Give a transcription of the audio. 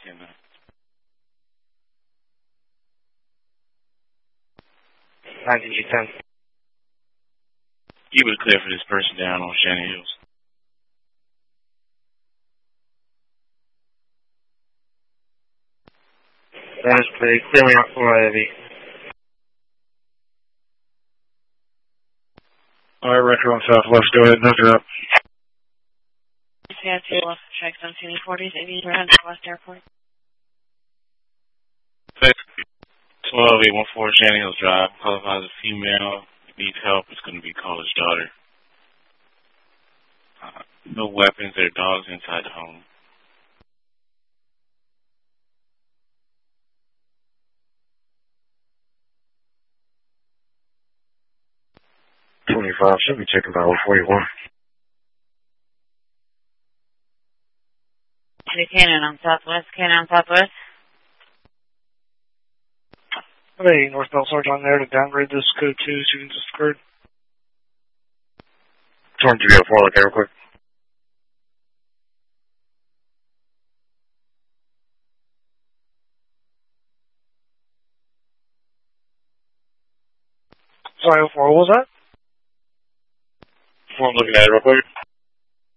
10. G10. You would clear for this person down on Shannon Hills. That is clear. Clear me out for heavy. Alright, record on Southwest. Go ahead and hook her up. Yeah, left checks on CD40s, 80 around West Airport. 12814 Shannon Hills Drive. Qualifies a female. Needs help. It's going to be college daughter. No weapons. There are dogs inside the home. 25, should be checking by 141. Cannon on Southwest. Cannon on Southwest. Hey, northbound sergeant on there to downgrade this code 2 so you can just occurred. 2204, look there real quick. Sorry, what was that? I'm looking at it real quick.